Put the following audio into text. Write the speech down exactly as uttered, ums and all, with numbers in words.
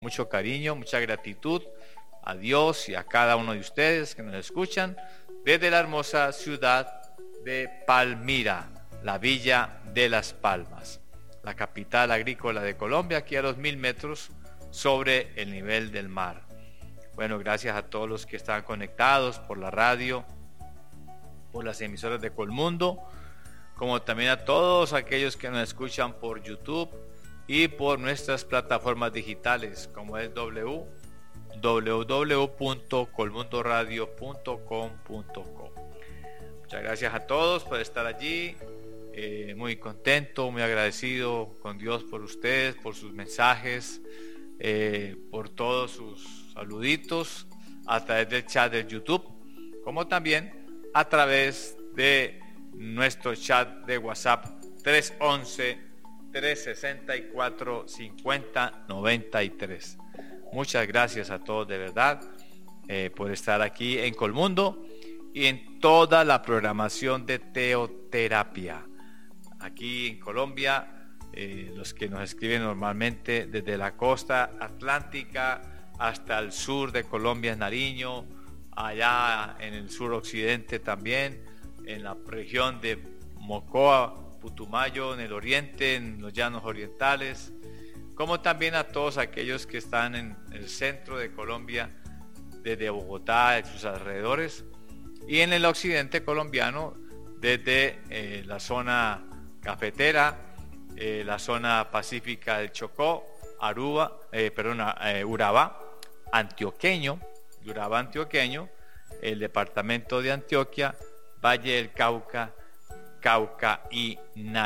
mucho cariño, mucha gratitud a Dios y a cada uno de ustedes que nos escuchan desde la hermosa ciudad de Palmira, la Villa de las Palmas, la capital agrícola de Colombia, aquí a dos mil metros sobre el nivel del mar. Bueno, gracias a todos los que están conectados por la radio, por las emisoras de Colmundo, como también a todos aquellos que nos escuchan por YouTube y por nuestras plataformas digitales, como es w w w punto colmundoradio punto com punto co. Muchas gracias a todos por estar allí, eh, muy contento, muy agradecido con Dios por ustedes, por sus mensajes, eh, por todos sus saluditos a través del chat de YouTube, como también a través de nuestro chat de WhatsApp tres once, trescientos sesenta y cuatro, cincuenta, noventa y tres. Muchas gracias a todos de verdad eh, por estar aquí en Colmundo y en toda la programación de teoterapia. Aquí en Colombia, eh, los que nos escriben normalmente desde la costa atlántica hasta el sur de Colombia, Nariño, allá en el suroccidente también, en la región de Mocoa, Putumayo, en el oriente, en los llanos orientales, como también a todos aquellos que están en el centro de Colombia, desde Bogotá y sus alrededores, y en el occidente colombiano, desde eh, la zona cafetera, eh, la zona pacífica del Chocó, Aruba, eh, perdón, eh, Urabá, antioqueño, Urabá antioqueño, el departamento de Antioquia, Valle del Cauca, Cauca y Nariño.